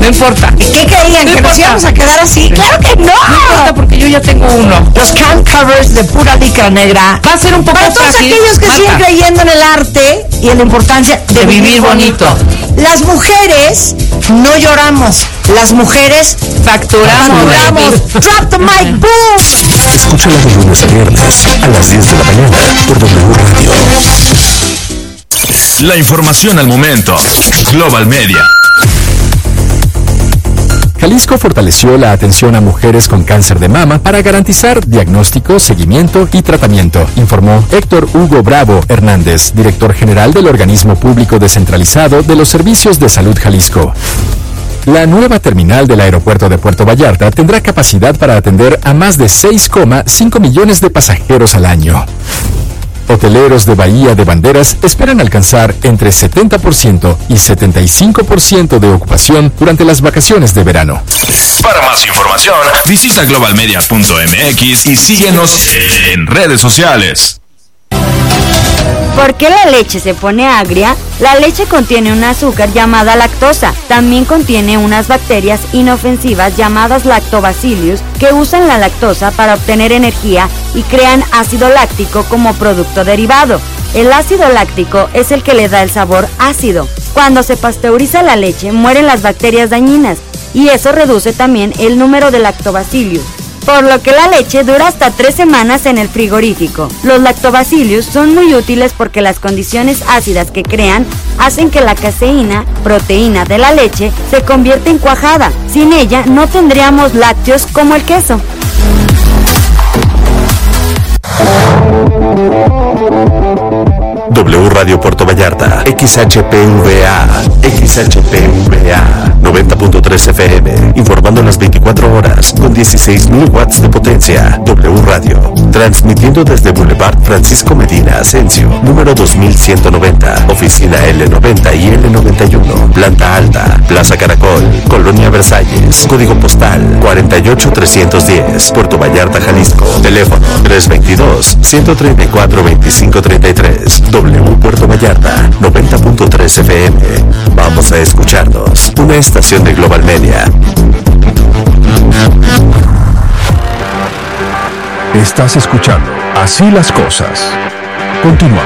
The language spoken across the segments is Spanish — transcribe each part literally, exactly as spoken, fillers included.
importa. ¿Y qué creían? No ¿Que importa. nos íbamos a quedar así? ¡Claro que no! No importa porque yo ya tengo uno. Los can covers de pura licra negra. Va a ser un poco Para todos frágil, aquellos que Marta. siguen creyendo en el arte y en la importancia de, De vivir, vivir bonito. bonito. Las mujeres no lloramos. Las mujeres Facturamos, facturamos. baby. Drop the mic, boom. Escúchala de lunes a viernes a las diez de la mañana por W Radio. La información al momento. Global Media. Jalisco fortaleció la atención a mujeres con cáncer de mama para garantizar diagnóstico, seguimiento y tratamiento, informó Héctor Hugo Bravo Hernández, director general del organismo público descentralizado de los Servicios de Salud Jalisco. La nueva terminal del aeropuerto de Puerto Vallarta tendrá capacidad para atender a más de seis coma cinco millones de pasajeros al año. Hoteleros de Bahía de Banderas esperan alcanzar entre setenta por ciento y setenta y cinco por ciento de ocupación durante las vacaciones de verano. Para más información, visita global media punto m x y síguenos en redes sociales. ¿Por qué la leche se pone agria? La leche contiene un azúcar llamada lactosa. También contiene unas bacterias inofensivas llamadas lactobacillus que usan la lactosa para obtener energía y crean ácido láctico como producto derivado. El ácido láctico es el que le da el sabor ácido. Cuando se pasteuriza la leche, mueren las bacterias dañinas y eso reduce también el número de lactobacillus, por lo que la leche dura hasta tres semanas en el frigorífico. Los lactobacillus son muy útiles porque las condiciones ácidas que crean hacen que la caseína, proteína de la leche, se convierta en cuajada. Sin ella no tendríamos lácteos como el queso. W Radio Puerto Vallarta, X H P V A, X H P V A, noventa punto tres F M, informando las veinticuatro horas, con dieciséis mil watts de potencia. W Radio, transmitiendo desde Boulevard Francisco Medina Asensio, número dos mil ciento noventa, oficina L noventa y L noventa y uno, planta alta, Plaza Caracol, Colonia Versalles, código postal cuarenta y ocho trescientos diez, Puerto Vallarta, Jalisco, teléfono tres veintidós, ciento treinta y cuatro, veinticinco treinta y tres. W Puerto Vallarta, noventa punto tres F M. Vamos a escucharnos. Una estación de Global Media. Estás escuchando Así las Cosas. Continuamos.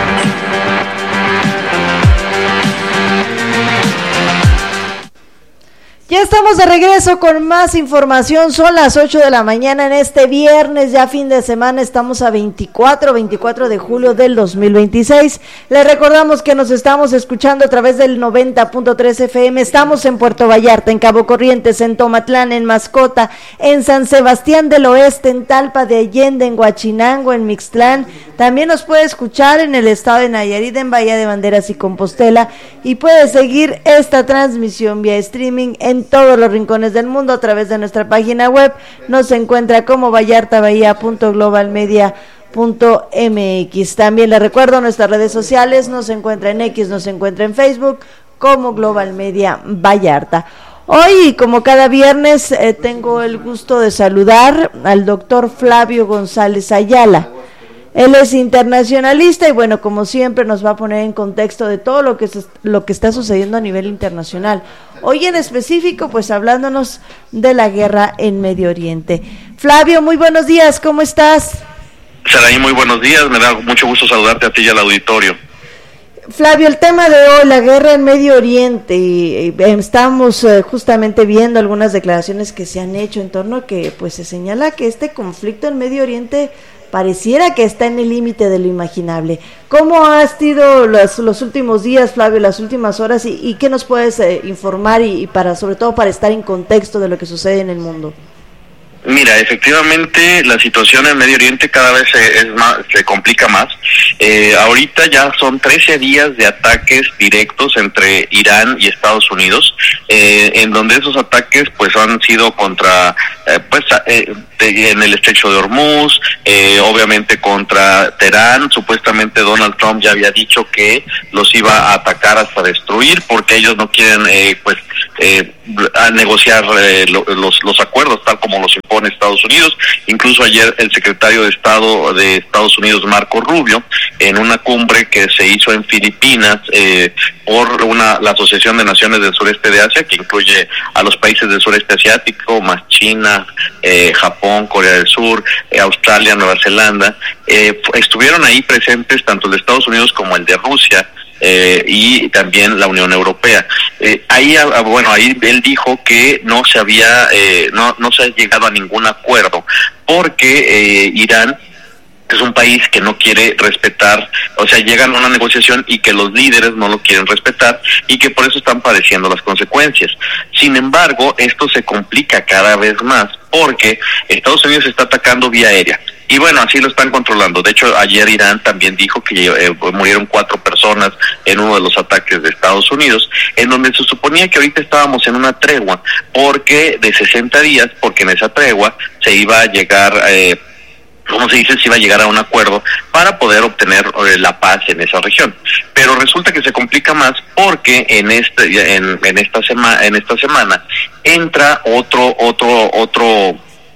Ya estamos de regreso con más información. Son las ocho de la mañana en este viernes, ya fin de semana. Estamos a veinticuatro de julio del dos mil veintiséis. Les recordamos que nos estamos escuchando a través del noventa punto tres F M. Estamos en Puerto Vallarta, en Cabo Corrientes, en Tomatlán, en Mascota, en San Sebastián del Oeste, en Talpa de Allende, en Huachinango, en Mixtlán. También nos puede escuchar en el estado de Nayarit, en Bahía de Banderas y Compostela. Y puede seguir esta transmisión vía streaming en todos los rincones del mundo a través de nuestra página web. Nos encuentra como vallartabahía punto global media punto m x. También les recuerdo nuestras redes sociales, nos encuentra en X, nos encuentra en Facebook como Global Media Vallarta. Hoy, como cada viernes, eh, tengo el gusto de saludar al doctor Flavio González Ayala. Él es internacionalista y bueno, como siempre nos va a poner en contexto de todo lo que es, lo que está sucediendo a nivel internacional. Hoy en específico, pues hablándonos de la guerra en Medio Oriente. Flavio, muy buenos días, ¿cómo estás? Saraí, muy buenos días, me da mucho gusto saludarte a ti y al auditorio. Flavio, el tema de hoy, la guerra en Medio Oriente, estamos eh, justamente viendo algunas declaraciones que se han hecho en torno a que pues se señala que este conflicto en Medio Oriente pareciera que está en el límite de lo imaginable. ¿Cómo han sido los, los últimos días, Flavio, las últimas horas, y, y qué nos puedes eh, informar y, y para sobre todo para estar en contexto de lo que sucede en el mundo? Mira, efectivamente la situación en Medio Oriente cada vez se, es más, se complica más. Eh, ahorita ya son trece días de ataques directos entre Irán y Estados Unidos, eh, en donde esos ataques pues han sido contra, eh, pues eh, de, en el estrecho de Hormuz, eh, obviamente contra Teherán. Supuestamente Donald Trump ya había dicho que los iba a atacar hasta destruir porque ellos no quieren eh, pues eh, a negociar eh, lo, los, los acuerdos tal como los impone Estados Unidos. Incluso ayer el secretario de Estado de Estados Unidos, Marco Rubio, en una cumbre que se hizo en Filipinas eh, por una la Asociación de Naciones del Sureste de Asia, que incluye a los países del sureste asiático, más China, eh, Japón, Corea del Sur, eh, Australia, Nueva Zelanda, eh, estuvieron ahí presentes tanto el de Estados Unidos como el de Rusia, Eh, y también la Unión Europea. Eh, ahí, bueno, ahí él dijo que no se había, eh, no, no se ha llegado a ningún acuerdo porque eh, Irán es un país que no quiere respetar, o sea, llegan a una negociación y que los líderes no lo quieren respetar y que por eso están padeciendo las consecuencias. Sin embargo, esto se complica cada vez más porque Estados Unidos está atacando vía aérea. Y bueno, así lo están controlando. De hecho, ayer Irán también dijo que eh, murieron cuatro personas en uno de los ataques de Estados Unidos, en donde se suponía que ahorita estábamos en una tregua, porque de sesenta días, porque en esa tregua se iba a llegar, eh, ¿cómo se dice? Se iba a llegar a un acuerdo para poder obtener eh, la paz en esa región. Pero resulta que se complica más porque en este, en, en esta semana, en esta semana entra otro, otro, otro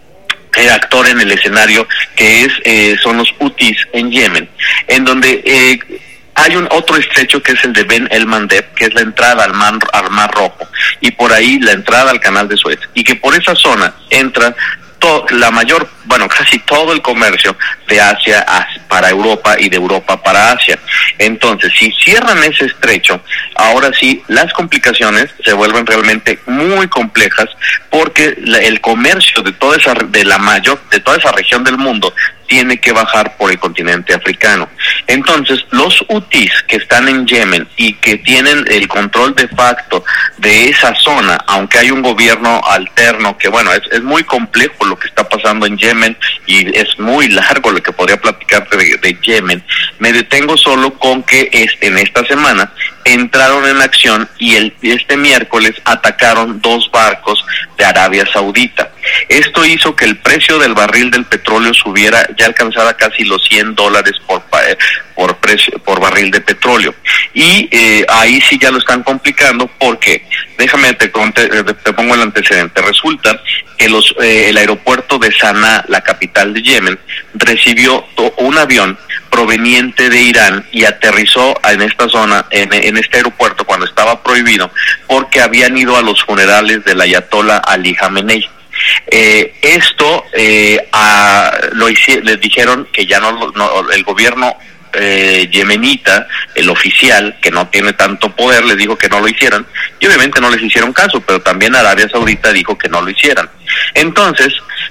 actor en el escenario, que es eh, son los Hutis en Yemen, en donde eh, hay un otro estrecho que es el de Ben el Mandeb, que es la entrada al mar, al mar Rojo, y por ahí la entrada al canal de Suez, y que por esa zona entra to, la mayor, bueno, casi todo el comercio de Asia para Europa y de Europa para Asia. Entonces, si cierran ese estrecho, ahora sí, las complicaciones se vuelven realmente muy complejas, porque la, el comercio de toda esa, de la mayor, de toda esa región del mundo tiene que bajar por el continente africano. Entonces, los Hutis que están en Yemen y que tienen el control de facto de esa zona, aunque hay un gobierno alterno, que bueno, es, es muy complejo lo que está pasando en Yemen y es muy largo lo que podría platicar de, de Yemen, me detengo solo con que este, en esta semana entraron en acción y el, este miércoles atacaron dos barcos de Arabia Saudita. Esto hizo que el precio del barril del petróleo subiera, ya alcanzara casi los cien dólares por por precio por barril de petróleo. Y eh, ahí sí ya lo están complicando, porque déjame te, te, te pongo el antecedente. Resulta que los eh, el aeropuerto de Sanaa, la capital de Yemen, recibió un avión proveniente de Irán y aterrizó en esta zona, en, en este aeropuerto, cuando estaba prohibido, porque habían ido a los funerales del ayatollah Ali Khamenei. Eh, esto eh, a, lo hici- les dijeron que ya no, no el gobierno eh, yemenita, el oficial, que no tiene tanto poder, les dijo que no lo hicieran, y obviamente no les hicieron caso, pero también Arabia Saudita dijo que no lo hicieran. Entonces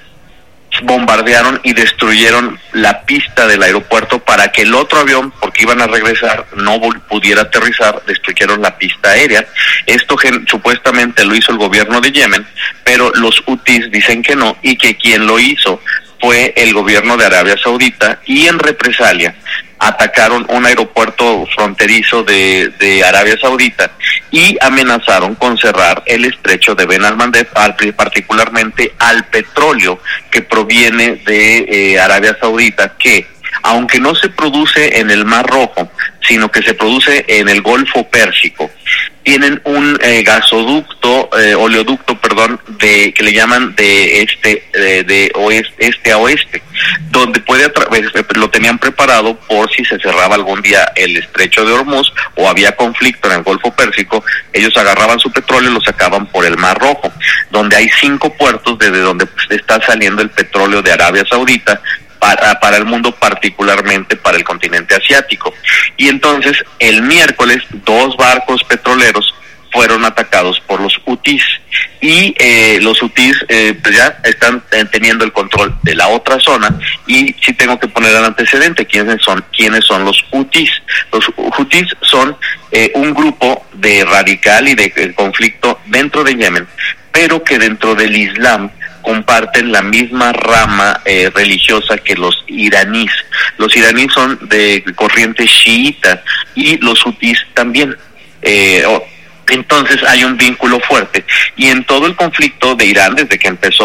bombardearon y destruyeron la pista del aeropuerto para que el otro avión, porque iban a regresar, no pudiera aterrizar. Destruyeron la pista aérea. Esto gen- supuestamente lo hizo el gobierno de Yemen, pero los Hutis dicen que no, y que quien lo hizo fue el gobierno de Arabia Saudita, y en represalia atacaron un aeropuerto fronterizo de, de Arabia Saudita y amenazaron con cerrar el estrecho de Ben al-Mandeb, particularmente al petróleo que proviene de eh, Arabia Saudita, que aunque no se produce en el Mar Rojo, sino que se produce en el Golfo Pérsico, tienen un eh, gasoducto, eh, oleoducto, perdón, de que le llaman de este de, de oeste, este a oeste, donde puede atra- lo tenían preparado por si se cerraba algún día el estrecho de Hormuz o había conflicto en el Golfo Pérsico. Ellos agarraban su petróleo y lo sacaban por el Mar Rojo, donde hay cinco puertos desde donde pues, está saliendo el petróleo de Arabia Saudita para, para el mundo, particularmente para el continente asiático. Y entonces el miércoles dos barcos petroleros fueron atacados por los Hutis, y eh, los Hutis eh, pues ya están eh, teniendo el control de la otra zona. Y sí tengo que poner el antecedente. ¿Quiénes son? ¿Quiénes son los Hutis? Los Hutis son eh, un grupo de radical y de, de conflicto dentro de Yemen, pero que dentro del Islam comparten la misma rama eh, religiosa que los iraníes. Los iraníes son de corriente chiita y los Hutis también. Eh, oh, Entonces hay un vínculo fuerte, y en todo el conflicto de Irán, desde que empezó, pues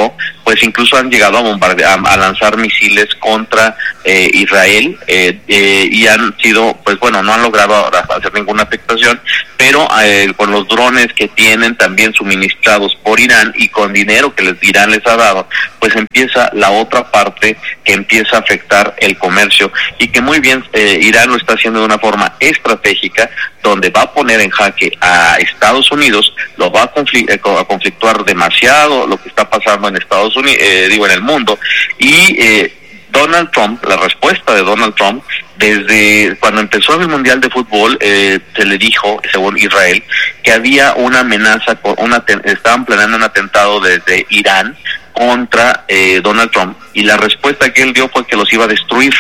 pues incluso han llegado a bombardear, a, a lanzar misiles contra eh, Israel eh, eh, y han sido, pues bueno, no han logrado hacer ninguna afectación, pero eh, con los drones que tienen también suministrados por Irán y con dinero que les, Irán les ha dado, pues empieza la otra parte que empieza a afectar el comercio y que muy bien eh, Irán lo está haciendo de una forma estratégica, donde va a poner en jaque a Estados Unidos, lo va a, conflict, a conflictuar demasiado lo que está pasando en Estados Unidos, eh, digo en el mundo, y eh, Donald Trump, la respuesta de Donald Trump, desde cuando empezó el Mundial de Fútbol, eh, se le dijo, según Israel, que había una amenaza, una, estaban planeando un atentado desde Irán contra eh, Donald Trump, y la respuesta que él dio fue que los iba a destruir.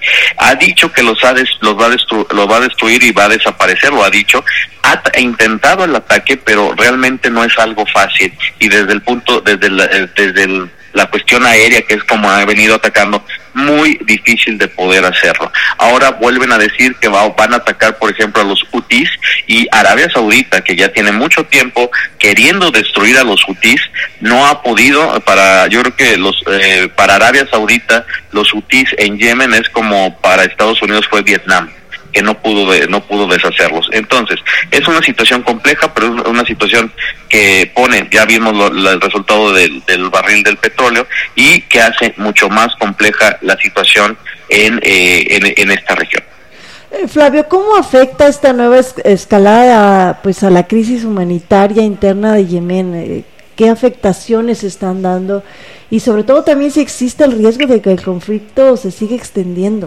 Ha dicho que los, ha des, los va a destru, los va a destruir y va a desaparecer, lo ha dicho, ha intentado el ataque, pero realmente no es algo fácil, y desde el punto, desde la, desde el, la cuestión aérea, que es como ha venido atacando, muy difícil de poder hacerlo. Ahora vuelven a decir que va, van a atacar, por ejemplo, a los hutíes, y Arabia Saudita, que ya tiene mucho tiempo queriendo destruir a los hutíes, no ha podido. Para, yo creo que los eh, para Arabia Saudita, los hutíes en Yemen es como para Estados Unidos fue Vietnam, que no pudo de, no pudo deshacerlos. Entonces, es una situación compleja, pero es una situación que pone, ya vimos lo, lo, el resultado del, del barril del petróleo, y que hace mucho más compleja la situación en, eh, en, en esta región. Eh, Flavio, ¿cómo afecta esta nueva es, escalada pues a la crisis humanitaria interna de Yemen? Eh, ¿Qué afectaciones están dando? Y sobre todo también si existe el riesgo de que el conflicto se siga extendiendo.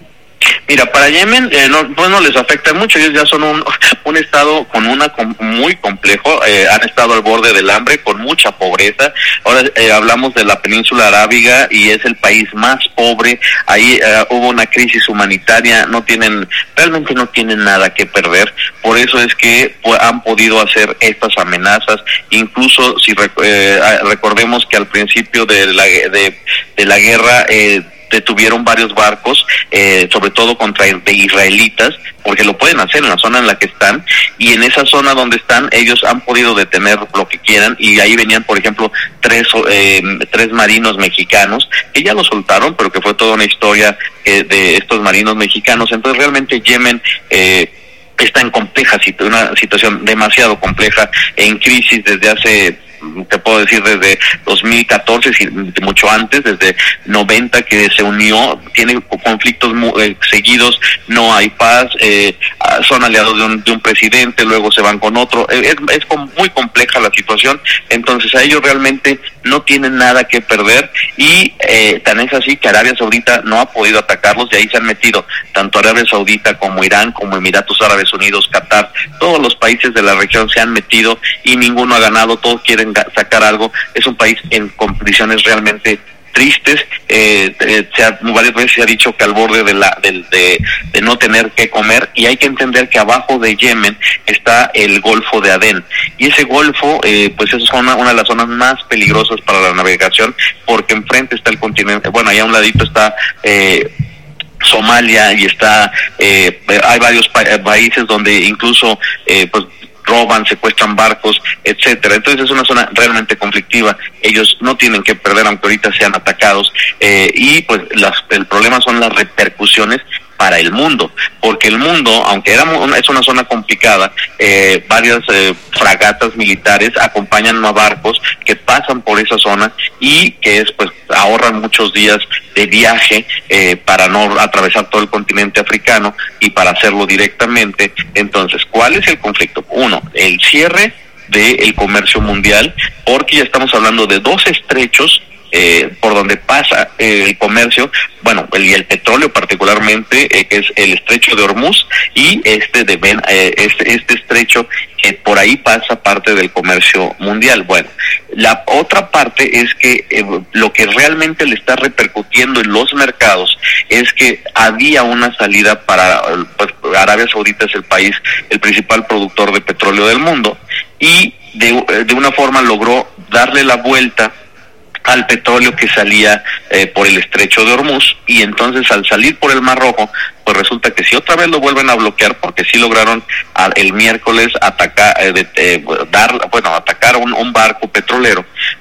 Mira, para Yemen eh, no, pues no les afecta mucho, ellos ya son un, un estado con una com, muy complejo, eh, han estado al borde del hambre, con mucha pobreza. Ahora eh, hablamos de la península arábiga y es el país más pobre, ahí eh, hubo una crisis humanitaria, no tienen, realmente no tienen nada que perder, por eso es que pues, han podido hacer estas amenazas, incluso si rec, eh, recordemos que al principio de la, de, de la guerra, eh, detuvieron varios barcos, eh, sobre todo contra de israelitas, porque lo pueden hacer en la zona en la que están, y en esa zona donde están ellos han podido detener lo que quieran, y ahí venían, por ejemplo, tres eh, tres marinos mexicanos, que ya lo soltaron, pero que fue toda una historia eh, de estos marinos mexicanos. Entonces realmente Yemen eh, está en compleja, una situación demasiado compleja, en crisis desde hace, te puedo decir, desde dos mil catorce, mucho antes, desde noventa que se unió, tiene conflictos muy, eh, seguidos, no hay paz, eh, son aliados de un, de un presidente, luego se van con otro, es, es muy compleja la situación. Entonces a ellos realmente no tienen nada que perder, y eh, tan es así que Arabia Saudita no ha podido atacarlos, y ahí se han metido tanto Arabia Saudita como Irán, como Emiratos Árabes Unidos, Qatar, todos los países de la región se han metido y ninguno ha ganado, todos quieren sacar algo. Es un país en condiciones realmente tristes, eh, eh, se ha, varias veces se ha dicho que al borde de, la, de, de, de no tener que comer, y hay que entender que abajo de Yemen está el Golfo de Adén, y ese golfo eh, pues es una, una de las zonas más peligrosas para la navegación, porque enfrente está el continente, bueno, allá a un ladito está eh, Somalia, y está eh, hay varios pa países donde incluso eh, pues roban, secuestran barcos, etcétera. Entonces es una zona realmente conflictiva. Ellos no tienen que perder, aunque ahorita sean atacados, eh, y pues las, el problema son las repercusiones para el mundo, porque el mundo, aunque era una, es una zona complicada, eh, varias eh, fragatas militares acompañan a barcos que pasan por esa zona, y que es pues ahorran muchos días de viaje eh, para no atravesar todo el continente africano y para hacerlo directamente. Entonces, ¿cuál es el conflicto? Uno, el cierre del comercio mundial, porque ya estamos hablando de dos estrechos Eh, por donde pasa eh, el comercio, bueno, el, y el petróleo particularmente, eh, que es el estrecho de Hormuz, y este de Ben, eh, este, este estrecho que por ahí pasa parte del comercio mundial. Bueno, la otra parte es que eh, lo que realmente le está repercutiendo en los mercados es que había una salida para, pues, Arabia Saudita es el país, el principal productor de petróleo del mundo, y de, de una forma logró darle la vuelta al petróleo que salía eh, por el estrecho de Hormuz, y entonces al salir por el Mar Rojo, pues resulta que si otra vez lo vuelven a bloquear, porque sí lograron a, el miércoles atacar, eh, de, eh, dar, bueno, atacar un, un barco petrolero,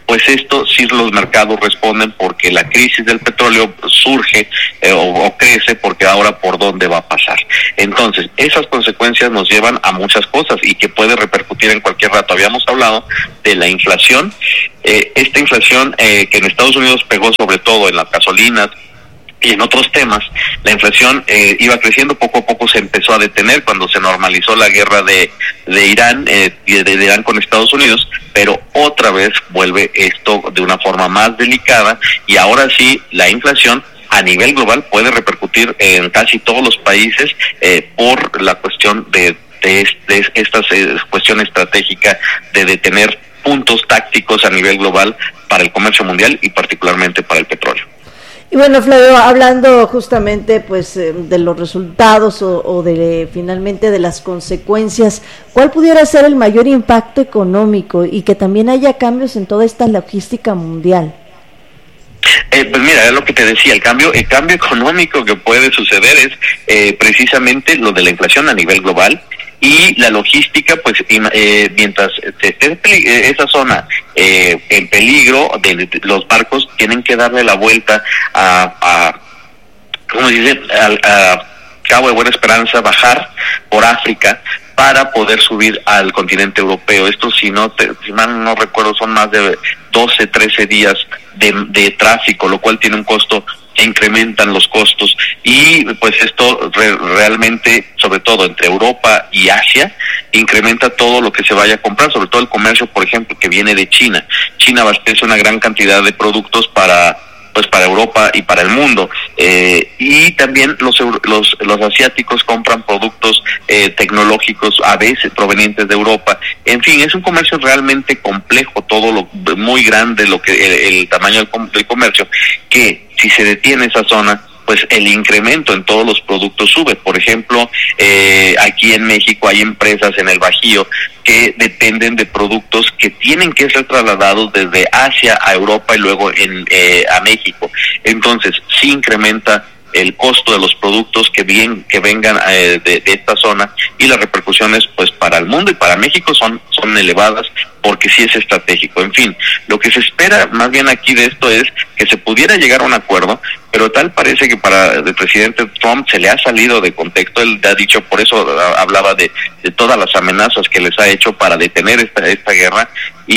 pues esto sí los mercados responden porque la crisis del petróleo surge eh, o, o crece porque ahora por dónde va a pasar. Entonces, esas consecuencias nos llevan a muchas cosas y que puede repercutir en cualquier rato. Habíamos hablado de la inflación, eh, esta inflación eh, que en Estados Unidos pegó sobre todo en las gasolinas y en otros temas. La inflación eh, iba creciendo, poco a poco se empezó a detener cuando se normalizó la guerra de, de Irán, eh, de, de Irán con Estados Unidos, pero otra vez vuelve esto de una forma más delicada y ahora sí la inflación a nivel global puede repercutir en casi todos los países eh, por la cuestión de, de, de esta eh, cuestión estratégica de detener puntos tácticos a nivel global para el comercio mundial y particularmente para el petróleo. Y bueno, Flavio, hablando justamente pues eh, de los resultados o, o de finalmente de las consecuencias, ¿cuál pudiera ser el mayor impacto económico y que también haya cambios en toda esta logística mundial? Eh, pues mira, es lo que te decía, el cambio el cambio económico que puede suceder es eh, precisamente lo de la inflación a nivel global y la logística, pues eh, mientras esté esa zona eh, en peligro, de, de, los barcos tienen que darle la vuelta a, a ¿cómo se dice?, a, a Cabo de Buena Esperanza, bajar por África para poder subir al continente europeo. Esto, si no te, si mal no recuerdo, son más de doce, trece días de, de tráfico, lo cual tiene un costo que incrementan los costos y pues esto re, realmente, sobre todo entre Europa y Asia, incrementa todo lo que se vaya a comprar, sobre todo el comercio, por ejemplo, que viene de China. China abastece una gran cantidad de productos para pues para Europa y para el mundo, eh, y también los los los asiáticos compran productos eh, tecnológicos a veces provenientes de Europa. En fin, es un comercio realmente complejo, todo lo muy grande, lo que el, el tamaño del, del comercio, que si se detiene esa zona, pues el incremento en todos los productos sube. Por ejemplo, eh, aquí en México hay empresas en el Bajío que dependen de productos que tienen que ser trasladados desde Asia a Europa y luego en eh, a México. Entonces, sí incrementa el costo de los productos que bien que vengan eh, de, de esta zona y las repercusiones pues para el mundo y para México son son elevadas porque sí es estratégico. En fin, lo que se espera más bien aquí de esto es que se pudiera llegar a un acuerdo, pero tal parece que para el presidente Trump se le ha salido de contexto. Él ha dicho, por eso hablaba de, de todas las amenazas que les ha hecho para detener esta esta guerra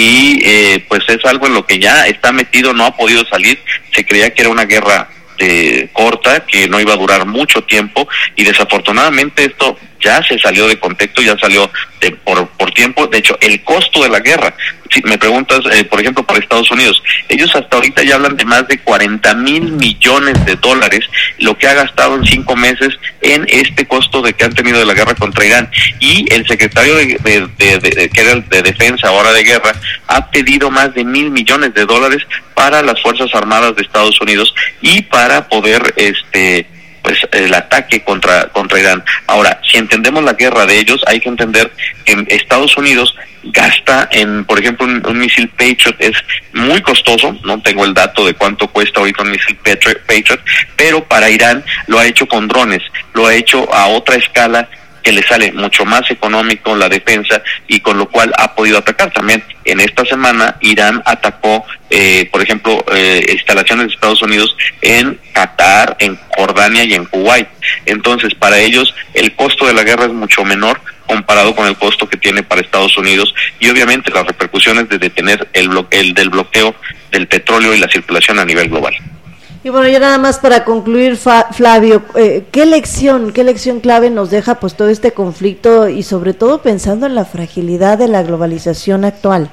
y eh, pues es algo en lo que ya está metido, no ha podido salir. Se creía que era una guerra Eh, corta, que no iba a durar mucho tiempo y desafortunadamente esto ya se salió de contexto, ya salió de, por, por tiempo. De hecho, el costo de la guerra, si me preguntas, eh, por ejemplo, para Estados Unidos, ellos hasta ahorita ya hablan de más de cuarenta mil millones de dólares, lo que ha gastado en cinco meses en este costo de que han tenido de la guerra contra Irán. Y el secretario de, de, de, de, de, que era de defensa, ahora de guerra, ha pedido más de mil millones de dólares para las Fuerzas Armadas de Estados Unidos y para poder este pues el ataque contra contra Irán. Ahora, si entendemos la guerra de ellos, hay que entender que Estados Unidos gasta en, por ejemplo, un, un misil Patriot, es muy costoso, no tengo el dato de cuánto cuesta ahorita un misil Patriot, Patriot, pero para Irán lo ha hecho con drones, lo ha hecho a otra escala que le sale mucho más económico la defensa y con lo cual ha podido atacar. También en esta semana Irán atacó, eh, por ejemplo, eh, instalaciones de Estados Unidos en Qatar, en Jordania y en Kuwait. Entonces, para ellos el costo de la guerra es mucho menor comparado con el costo que tiene para Estados Unidos y obviamente las repercusiones de detener el, blo- el del bloqueo del petróleo y la circulación a nivel global. Y bueno, ya nada más para concluir, Fa- Flavio, eh, ¿qué lección, qué lección clave nos deja pues todo este conflicto y sobre todo pensando en la fragilidad de la globalización actual?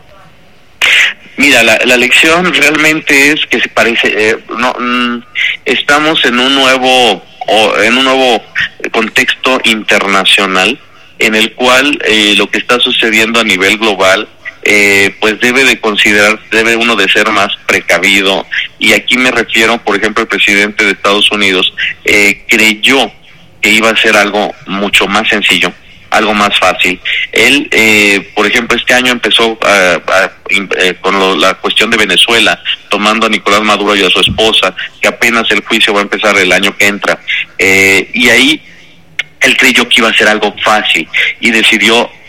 Mira, la, la lección realmente es que se parece, eh, no, mm, estamos en un nuevo, o, en un nuevo contexto internacional en el cual eh, lo que está sucediendo a nivel global Eh, pues debe de considerar, debe uno de ser más precavido, y aquí me refiero, por ejemplo, el presidente de Estados Unidos eh, creyó que iba a ser algo mucho más sencillo, algo más fácil. Él, eh, por ejemplo, este año empezó a, a, eh, con lo, la cuestión de Venezuela, tomando a Nicolás Maduro y a su esposa, que apenas el juicio va a empezar el año que entra, eh, y ahí él creyó que iba a ser algo fácil y decidió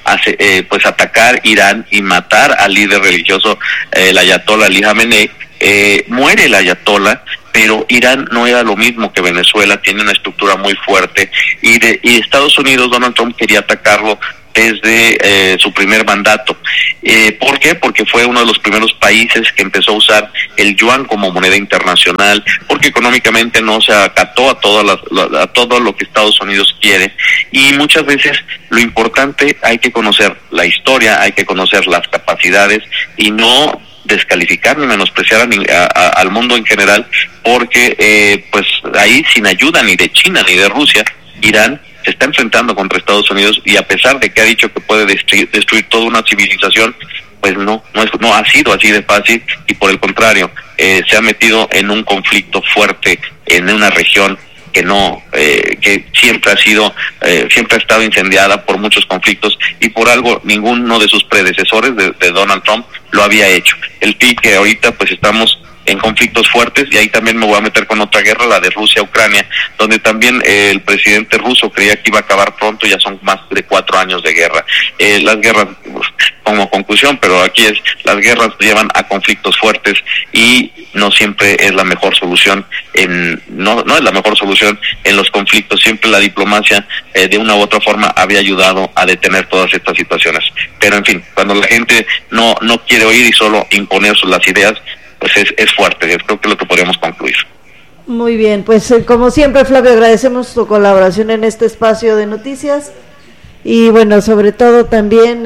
hace, eh, pues atacar Irán y matar al líder religioso, eh, el ayatollah Ali Jamenei. Eh, muere el ayatollah, pero Irán no era lo mismo que Venezuela, tiene una estructura muy fuerte, y de y Estados Unidos, Donald Trump quería atacarlo desde eh, su primer mandato. Eh, ¿Por qué? Porque fue uno de los primeros países que empezó a usar el yuan como moneda internacional, porque económicamente no se acató a, todas las, a todo lo que Estados Unidos quiere, y muchas veces lo importante, hay que conocer la historia, hay que conocer las capacidades y no descalificar ni menospreciar a, a, al mundo en general, porque eh, pues ahí sin ayuda ni de China ni de Rusia, Irán se está enfrentando contra Estados Unidos, y a pesar de que ha dicho que puede destruir, destruir toda una civilización, pues no, no, es, no ha sido así de fácil, y por el contrario, eh, se ha metido en un conflicto fuerte en una región que no, eh, que siempre ha sido, eh, siempre ha estado incendiada por muchos conflictos, y por algo ninguno de sus predecesores de, de Donald Trump lo había hecho. El P I que ahorita pues estamos en conflictos fuertes, y ahí también me voy a meter con otra guerra, la de Rusia-Ucrania, donde también eh, el presidente ruso creía que iba a acabar pronto, ya son más de cuatro años de guerra. Eh, las guerras, como conclusión, pero aquí es, las guerras llevan a conflictos fuertes, y no siempre es la mejor solución, en no no es la mejor solución en los conflictos, siempre la diplomacia eh, de una u otra forma había ayudado a detener todas estas situaciones. Pero en fin, cuando la gente no, no quiere oír y solo imponer las ideas, pues es, es fuerte. Yo creo que es lo que podríamos concluir. Muy bien, pues eh, como siempre, Flavio, agradecemos tu colaboración en este espacio de noticias, y bueno, sobre todo también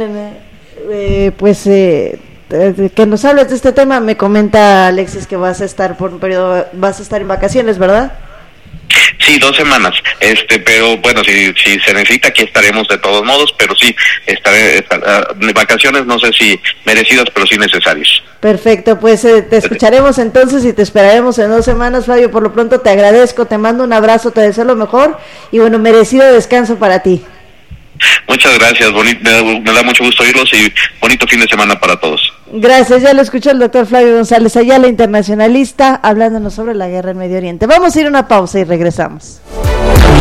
eh, pues eh, que nos hables de este tema. Me comenta Alexis que vas a estar por un periodo, vas a estar en vacaciones, ¿verdad? Sí, dos semanas, este, pero bueno, si, si se necesita, aquí estaremos de todos modos, pero sí, estaré, estaré uh, vacaciones, no sé si merecidas, pero sí necesarias. Perfecto, pues eh, te escucharemos entonces y te esperaremos en dos semanas, Flavio. Por lo pronto te agradezco, te mando un abrazo, te deseo lo mejor, y bueno, merecido descanso para ti. Muchas gracias, bonito, me, da, me da mucho gusto oírlos, y bonito fin de semana para todos. Gracias, ya lo escuchó el doctor Flavio González Ayala, internacionalista, hablándonos sobre la guerra en Medio Oriente. Vamos a ir a una pausa y regresamos.